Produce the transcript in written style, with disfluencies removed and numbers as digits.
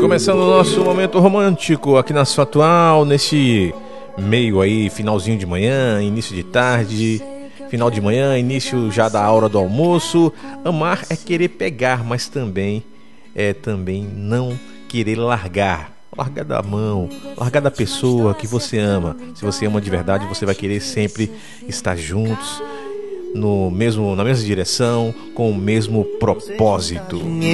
Começando o nosso momento romântico aqui na sua atual, nesse meio aí, finalzinho de manhã, início de tarde, final de manhã, início já da hora do almoço. Amar é querer pegar, mas também não querer largar. Largar da mão, largar da pessoa que você ama. Se você ama de verdade, você vai querer sempre estar juntos, na mesma direção, com o mesmo propósito.